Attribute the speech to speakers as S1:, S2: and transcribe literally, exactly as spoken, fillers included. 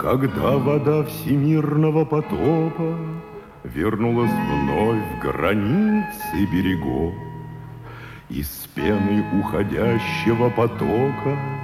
S1: Когда вода всемирного потопа вернулась вновь в границы берегов, из пены уходящего потока